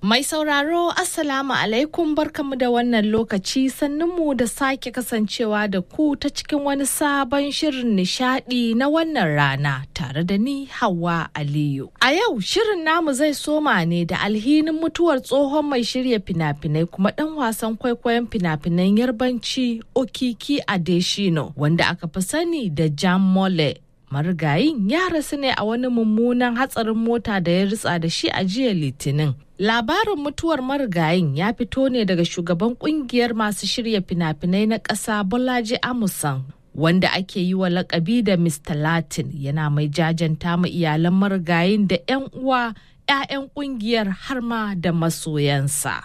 Mai sauraro Assalamu alaikum barkamu da wannan lokaci sannunmu da sake kasancewa da ku ta cikin wani sabon shirin nishadi na wannan rana tare da ni Hauwa Aliyu. A yau shirin namu zai soma ne da alhinin mutuwar tsohon mai shirya fina-finai kuma dan wasan kwaikwayon fina-finan Yarbanci Okiki Adeshino wanda aka fi sani da Jam Mole. Marigayin ya rasu ne a wani mummunan hatsarin mota da ya ritsa da shi a jiya Litinin. Labarin mutuwar marigayin ya fito ne daga shugaban kungiyar masu shirya fina-finai na ƙasa Bolaji Amusan, wanda ake yi wa lakabi da Mr. Latin, yana mai jajanta ma iyalan marigayin da 'yan uwa, 'ya'yan kungiyar har ma da masoyansa.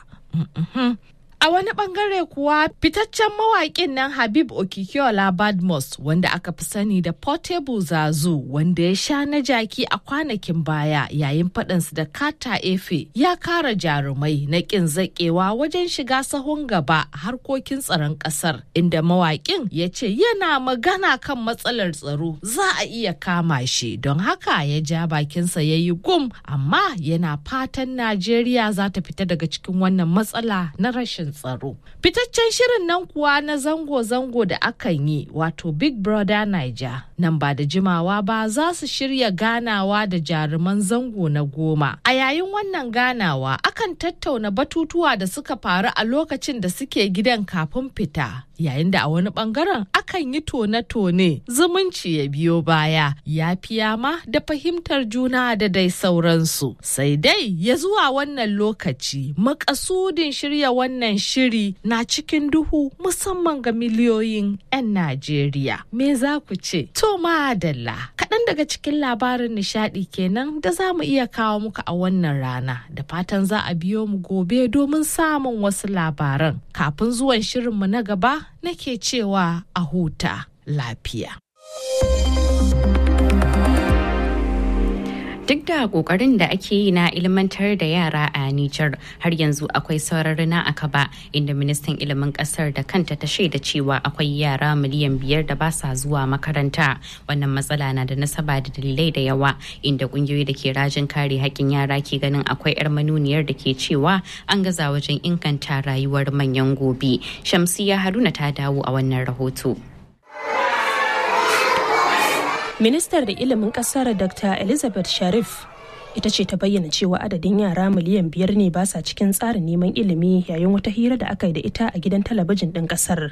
A wani bangare kuwa fitaccen mawaƙin nan Habib Okikiola Badmus wanda aka fi sani da Portable Zazu wanda ya sha na jaki a kwanakin baya yayin faɗansu da Kata Efe ya kara jarumai na ƙin zaƙewa wajen shiga sahun gaba harkokin tsaron ƙasar, inda mawaƙin ya ce yana magana kan matsalar tsaro za a iya kama shi, don haka ya ja bakinsa ya yi gum, amma yana fatan Najeriya za ta fita daga cikin wannan matsala na rashin tsaro. Fitaccen shirin nan kuwa na zango-zango da akan yi wato Big Brother Naija nan ba da jimawa ba za su shirya ganawa da jaruman zango na 10. A yayin wannan ganawa akan tattauna batutuwa da suka faru a lokacin da suke gidan kafin fita, yayin da a wani bangaren akan yi tone-tone zumunci ya biyo baya, yafiya ma da fahimtar juna da dai sauransu. Sai dai ya zuwa wannan lokaci makasudin shirya wannan shiri na cikin duhu musamman ga miliyoyin 'yan Najeriya. Me za ku ce? To madalla, kaɗan daga cikin labarin nishaɗi kenan da za mu iya kawo muku a wannan rana, da fatan za a biyo mu gobe domin samun wasu labaran. Kafin zuwan shirinmu na gaba nake cewa a huta lafiya. Duk da kokarin da ake yi na ilmantar da yara a Nijar, har yanzu akwai saurari na akaba, inda ministan ilimin kasar da kanta ta shaida cewa akwai yara miliyan 5 da ba sa zuwa makaranta. Wannan matsala na da nasaba da dalilai da yawa, inda kungiyoyi da ke rajin kare haƙƙin yara ke ganin akwai 'yar manuniyar da ke cewa an gaza wajen inganta rayuwar manyan gobe. Shamsiya Haruna ta dawo a wannan rahoto. Ministar da ilimin kasar Dr. Elizabeth Sharif ita ce ta bayyana cewa adadin yara miliyan 5 ne ba sa cikin tsarin neman ilimi yayin wata hira da aka yi da ita a gidan talabijin ɗin kasar.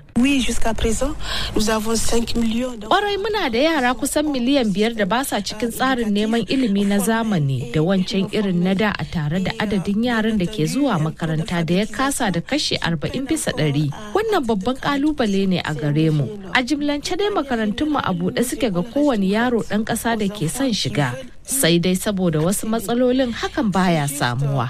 Ƙwarai muna da yara kusan miliyan 5 da ba sa cikin tsarin neman ilimi na zamani da wancan irin na da, a tare da adadin yaran da ke zuwa makaranta da ya kasa da kashi 40%. Wannan babban kalubale ne a gare mu. A jimlance dai makarantunmu a buɗe suke ga kowane yaro ɗan ƙasa da ke son shiga. Sai dai saboda wasu matsalolin hakan baya samuwa.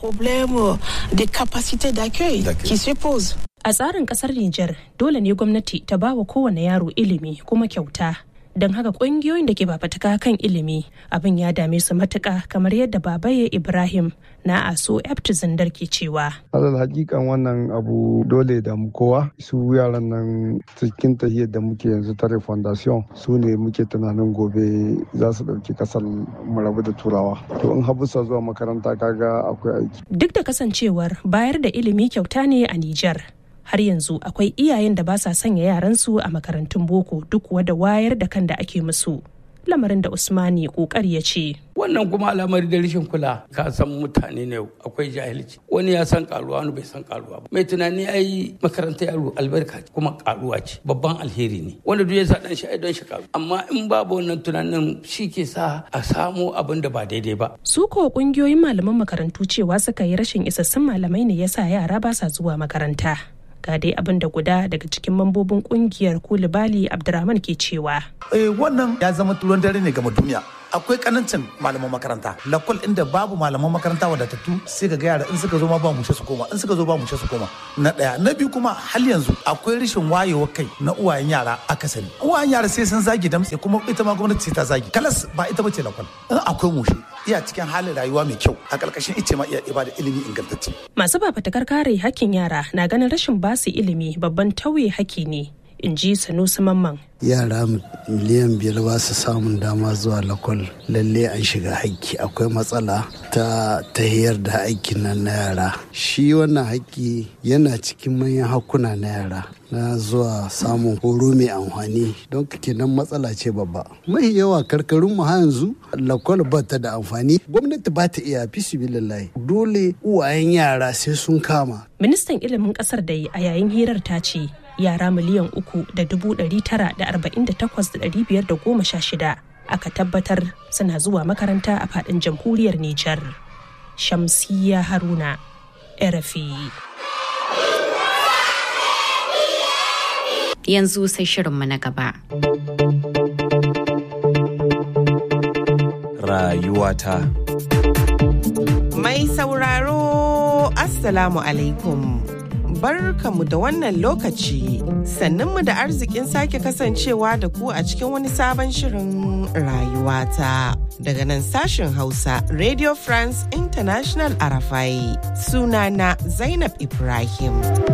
A tsarin kasar Nijar, dole ne gwamnati ta ba wa kowane yaro ilimi kuma kyauta. Don haka ƙungiyoyin da ke fafutuka kan ilimi abin ya dame su matuƙa, kamar yadda Babaye Ibrahim na ASO EPT Zindar ke cewa. Alal hakikan wannan abu dole da mu kowa, su yaran nan cikin tahiyar da muke yanzu tare fondation su ne muke tunanin gobe za su ɗauki kasar mu rabu da turawa. To in habusa zuwa makaranta kaga akwai aiki. Duk da kasancewar bayar da ilimi kyauta ne a Nijar, har yanzu akwai iyayen da ba sa sanya yaransu a makarantun boko duk da wayar da kan da ake musu. Lamarin da Usmani kokari ya ce. Wannan kuma al'amari da rashin kula, ka san mutane ne akwai jahilci. Wani ya san karuwa, wani bai san karuwa ba. Mai tunani ai makaranta yaro albarka kuma karuwa ce, babban alheri ne. Wanda duk ya sa dan shi ai don shi karu. Amma in babu wannan tunanin shi ke sa a samu abin da ba daidai ba. Su ko kungiyoyin malaman makarantu cewa suka yi rashin isassun malamai ne yasa yara ba sa zuwa makaranta. Ga dai abin da guda daga cikin mambobin kungiyar Kulibali Abdurrahman ke cewa. Wannan ya zama turon dare ne game duniya. Akwai kanancin malaman makaranta, lakol inda babu malaman makaranta wadatattu, sai ga yara in suka zo ma ba mushe su koma, in suka zo ba mushe su koma. Na daya, na biyu kuma hal yanzu akwai rashin wayewar kai na uwayen yara akasari. Uwayen yara sai sun zagi damtse, kuma ita ma gwamnati sai ta zagi. Kalas ba ita bace lakol. In akwai mushe, iya cikin halin rayuwa mai kyau, a ƙarƙashin ice ma iya ba da ilimi ingantacce. Masu fafutukar kare hakkin yara na ganin rashin basu ilimi babban tauye haƙƙi ne, in ji Sanusi Mamman. Yara miliyan 5 ba su samun dama zuwa lakwal, lalle an shiga haƙƙi. Akwai matsala ta tahiyar da haƙƙin nan na yara. Shi wannan haƙƙi yana cikin manyan hakkuna na yara na zuwa samun horo mai amfani, don kenan matsala ce babba. Mahi yawa karkarun mu yanzu lakwal ba ta da amfani, gwamnati ba ta iya fisibilillahi, dole uwayen yara sai sun kama. Ministan ilimin kasar da a yayin hirar ta ce yara miliyan 3,948,516 aka tabbatar suna zuwa makaranta a faɗin jamhuriyar Nijar. Shamsiyya Haruna, RFI. Yanzu sai shirinmu na gaba. Rayuwata. Mai sauraro, Assalamu alaikum. Barkamu da wannan lokaci, sannunmu da arzikin sake kasancewa da ku a cikin wani sabon shirin rayuwata. Daga nan sashen Hausa, Radio France International RFI. Sunana Zainab Ibrahim.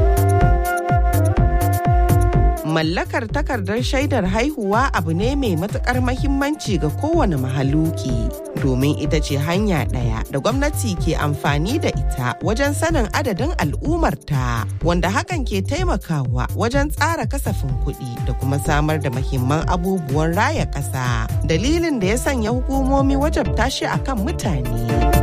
Mallakar takardar shaidar haihuwa abu ne mai matukar mahimmanci ga kowane mahaluki, domin ita ce hanya ɗaya da gwamnati ke amfani da ita wajen sanin adadin al'ummarta, wanda hakan ke taimakawa wajen tsara kasafin kuɗi da kuma samar da mahimman abubuwan raya ƙasa. Dalilin da ya sanya hukumomi wajabta shi akan mutane.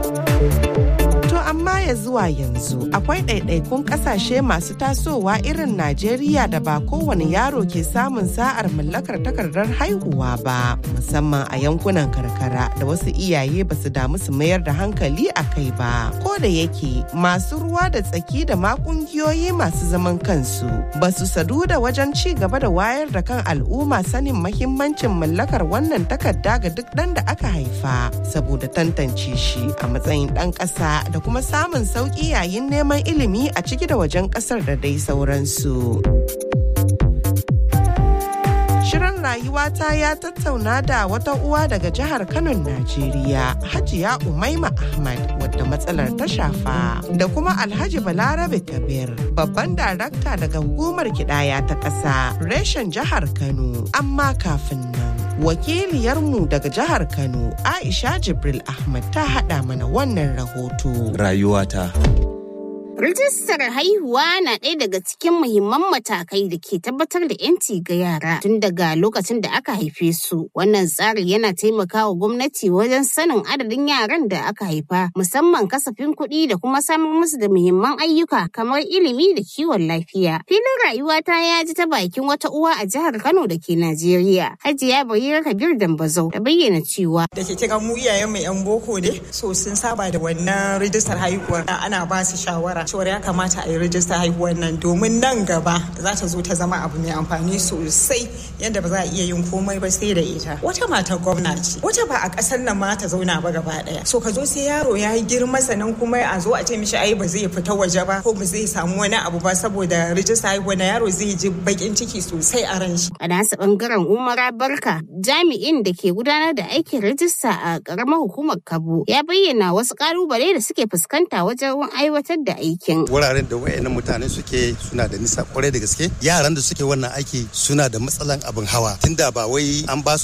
Amma ya zuwa yanzu akwai ɗaiɗaikun ƙasashe masu tasowa irin Najeriya da ba kowane yaro ke samun sa'ar mallakar takardar haihuwa ba, musamman a yankunan karkara da wasu iyaye ba su damu su mayar da hankali a kai ba. Ko da yake masu ruwa da tsaki da ma ƙungiyoyi masu zaman kansu ba su sadu da wajen ci gaba da wayar da kan al'umma sanin mahimmancin mallakar wannan takarda ga duk ɗan da aka haifa, saboda tantance shi a matsayin ɗan ƙasa da kuma samun sauƙi yayin neman ilimi a ciki da wajen ƙasar da dai sauransu. Shirin rayuwata ya tattauna da wata uwa daga jihar Kano, Najeriya, Hajiya Umaima Ahmad, wadda matsalar ta shafa, da kuma Alhaji Balarabe Kabir, babban darakta daga hukumar kidaya ta ƙasa, reshen jihar Kano. Amma kafin nan, wakiliyarmu daga jihar Kano, Aisha Jibril Ahmad, ta haɗa mana wannan rahoto. Rayuwata. Rijistar haihuwa na ɗaya daga cikin muhimman matakai da ke tabbatar da 'yanci ga yara tun daga lokacin da aka haife su. Wannan tsari yana taimakawa gwamnati wajen sanin adadin yaran da aka haifa, musamman kasafin kuɗi da kuma samar musu da muhimman ayyuka kamar ilimi da kiwon lafiya. Filin rayuwata ya ji ta bakin wata uwa a jihar Kano da ke Najeriya, Hajiya Barira Kabir Dambazau, ta bayyana cewa da ke kira mu iyayen mu 'yan boko ne, so sun saba da wannan rijistar haihuwar, ana ba su shawara cewar ya kamata a yi rijistar haihuwar nan domin nan gaba za ta zo ta zama abu mai amfani sosai, yadda ba za a iya yin komai ba sai da ita. Wata matar gwamna ce, wata ba a ƙasar nan ma ta zauna ba gaba ɗaya. So ka zo sai yaro ya yi girma sannan kuma a zo a ce mishi ai ba zai fita waje ba ko ba zai samu wani abu ba saboda rijistar haihuwar na yaro zai ji bakin ciki sosai a ran shi. A nasa bangaren Umara Barka, jami'in da ke gudanar da aikin rijista a ƙaramar hukumar Kabo, ya bayyana wasu ƙalubale da suke fuskanta wajen aiwatar da aikin. Wuraren da wayannan mutane suke suna da nisa kwarai da gaske, yaran da suke wannan aiki suna da matsalan abin hawa, tunda ba wai an ba su